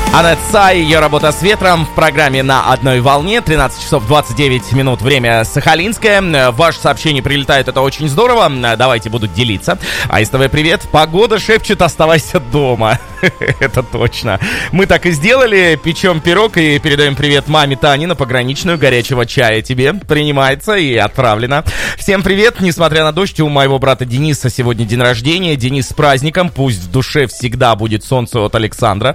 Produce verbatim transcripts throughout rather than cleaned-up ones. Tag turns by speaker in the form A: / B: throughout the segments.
A: Анет Сай, ее работа с ветром в программе «На одной волне». тринадцать часов двадцать девять минут, время сахалинское. Ваше сообщение прилетает, это очень здорово. Давайте, буду делиться. АСТВ, привет. Погода шепчет, оставайся дома. Это точно. Мы так и сделали. Печем пирог и передаем привет маме Тане на пограничную. Горячего чая тебе принимается и отправлено. Всем привет. Несмотря на дождь, у моего брата Дениса сегодня день рождения. Денис, с праздником. Пусть в душе всегда будет солнце от Александра.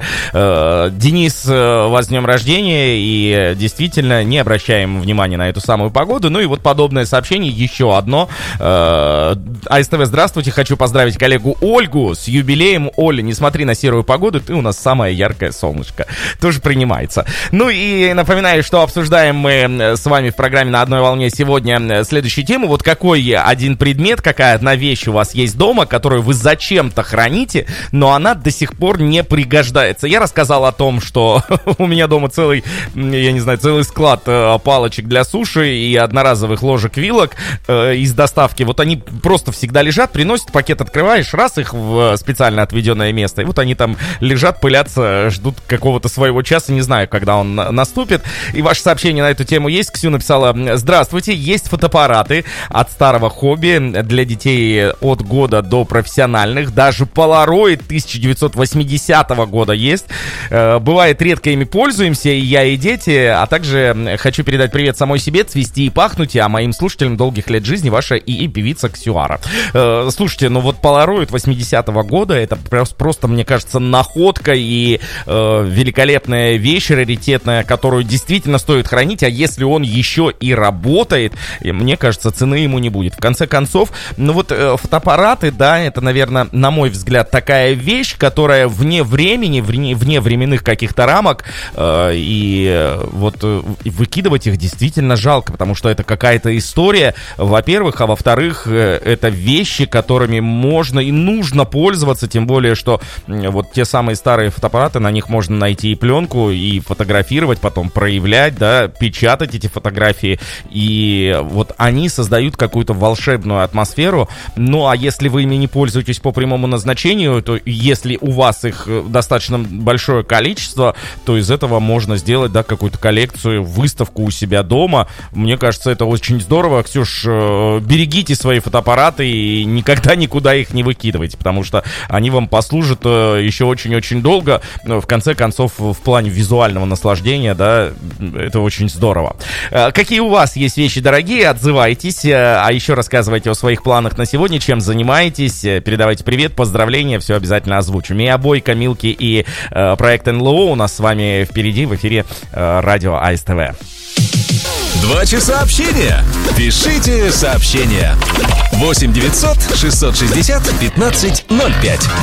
A: Денис, вас с днем рождения, и действительно не обращаем внимания на эту самую погоду. Ну и вот подобное сообщение, еще одно. АСТВ, здравствуйте, хочу поздравить коллегу Ольгу с юбилеем. Оля, не смотри на серую погоду, ты у нас самое яркое солнышко. Тоже принимается. Ну и напоминаю, что обсуждаем мы с вами в программе «На одной волне» сегодня следующую тему. Вот какой один предмет, какая одна вещь у вас есть дома, которую вы зачем-то храните, но она до сих пор не пригождается. Я рассказал о том, что у меня дома целый, я не знаю, целый склад э, палочек для суши и одноразовых ложек-вилок э, из доставки. Вот они просто всегда лежат, приносят, пакет открываешь, раз их в специально отведенное место, и вот они там лежат, пылятся, ждут какого-то своего часа, не знаю, когда он наступит. И ваше сообщение на эту тему есть. Ксю написала: здравствуйте, есть фотоаппараты от старого хобби для детей от года до профессиональных, даже Polaroid тысяча девятьсот восьмидесятого года есть. Бывает, редко ими пользуемся, и я, и дети. А также хочу передать привет самой себе, цвести и пахнуть, а моим слушателям долгих лет жизни, ваша ИИ певица Ксюара. Э, слушайте, ну вот Polaroid восьмидесятого года, это просто, просто мне кажется, находка и э, великолепная вещь, раритетная, которую действительно стоит хранить, а если он еще и работает, мне кажется, цены ему не будет. В конце концов, ну вот э, фотоаппараты, да, это, наверное, на мой взгляд, такая вещь, которая вне времени, вне, вне временных каких-то рамок, э, и э, вот э, выкидывать их действительно жалко, потому что это какая-то история, во-первых, а во-вторых, э, это вещи, которыми можно и нужно пользоваться, тем более, что э, вот те самые старые фотоаппараты, на них можно найти и пленку, и фотографировать, потом проявлять, да, печатать эти фотографии, и вот они создают какую-то волшебную атмосферу. Ну, а если вы ими не пользуетесь по прямому назначению, то если у вас их достаточно большое количество, то из этого можно сделать, да, какую-то коллекцию, выставку у себя дома. Мне кажется, это очень здорово. Ксюш, берегите свои фотоаппараты и никогда никуда их не выкидывайте, потому что они вам послужат еще очень-очень долго. В конце концов, в плане визуального наслаждения, да, это очень здорово. Какие у вас есть вещи дорогие? Отзывайтесь, а еще рассказывайте о своих планах на сегодня, чем занимаетесь, передавайте привет, поздравления, все обязательно озвучу. Мия Бойко, Милки и э, проект эн эл о у нас с вами впереди в эфире э, радио АСТВ.
B: Два часа общения. Пишите сообщения. восемь девятьсот шестьсот шестьдесят пятнадцать ноль пять.